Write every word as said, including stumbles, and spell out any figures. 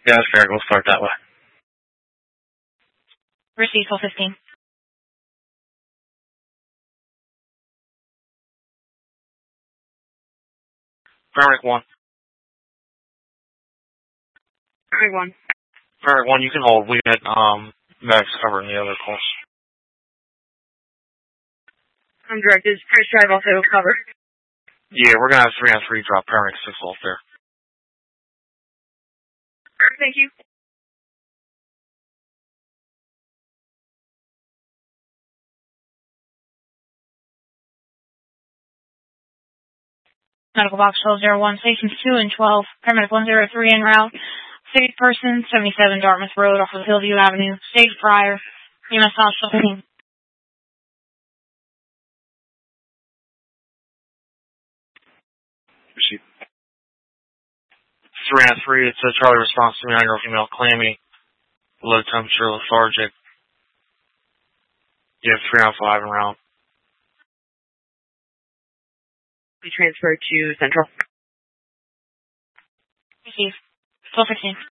Yeah, that's fair. We'll start that way. Receive twelve fifteen. Paramedic one. Paramedic one. Paramedic one, you can hold. We had um medics covering the other calls. I'm directed. First drive also cover. Yeah, we're gonna have three on three drop paramedic six off there. Thank you. Medical box twelve oh one, stations two and twelve, paramedic one oh three en route, state person, seventy-seven Dartmouth Road off of Hillview Avenue, state prior, E M S hospital team. Receive. Three on three, it says Charlie response to me, nine-year-old female, clammy, low temperature, lethargic. You have three on five en route. We transferred to Central. Receive. twelve fifteen.